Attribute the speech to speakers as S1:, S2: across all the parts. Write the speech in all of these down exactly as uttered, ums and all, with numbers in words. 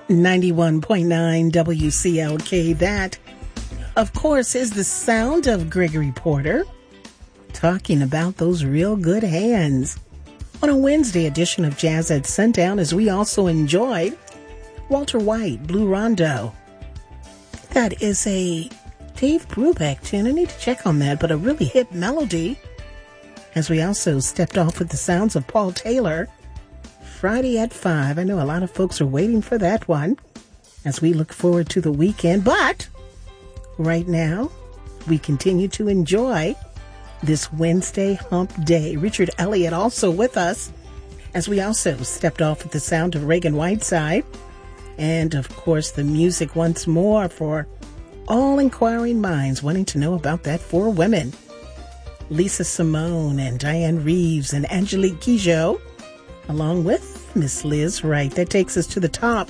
S1: ninety-one point nine W C L K. That, of course, is the sound of Gregory Porter talking about those real good hands on a Wednesday edition of Jazz at Sundown, as we also enjoyed Walter White, Blue Rondo. That is a Dave Brubeck tune. I need to check on that, but a really hip melody. As we also stepped off with the sounds of Paul Taylor, Friday at five. I know a lot of folks are waiting for that one as we look forward to the weekend. But right now, we continue to enjoy this Wednesday hump day. Richard Elliott also with us as we also stepped off with the sound of Reagan Whiteside. And, of course, the music once more for all inquiring minds wanting to know about that four women. Lisa Simone and Diane Reeves and Angelique Kidjo, along with Miss Liz Wright. That takes us to the top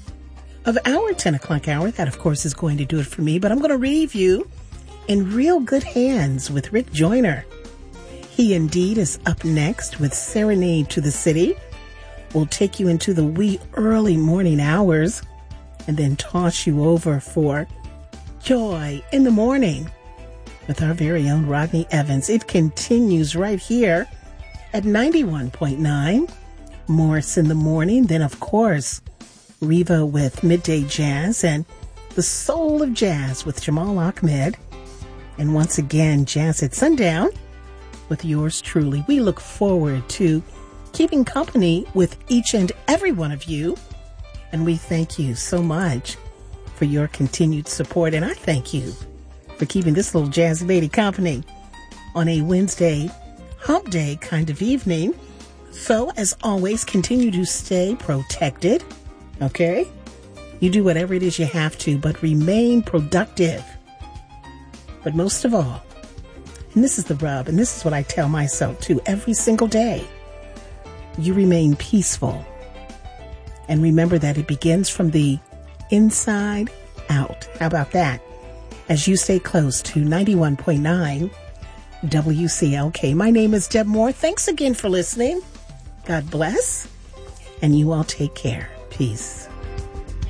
S1: of our ten o'clock hour. That, of course, is going to do it for me. But I'm going to leave you in real good hands with Rick Joyner. He indeed is up next with Serenade to the City. We'll take you into the wee early morning hours and then toss you over for Joy in the Morning with our very own Rodney Evans. It continues right here at ninety-one point nine, Morris in the Morning. Then, of course, Riva with Midday Jazz and the Soul of Jazz with Jamal Ahmed. And once again, Jazz at Sundown with yours truly. We look forward to keeping company with each and every one of you. And we thank you so much for your continued support. And I thank you for keeping this little jazz lady company on a Wednesday hump day kind of evening. So, as always, continue to stay protected, okay? You do whatever it is you have to, but remain productive. But most of all, and this is the rub, and this is what I tell myself too every single day, you remain peaceful. And remember that it begins from the inside out. How about that? As you stay close to ninety-one point nine W C L K. My name is Deb Moore. Thanks again for listening. God bless. And you all take care. Peace.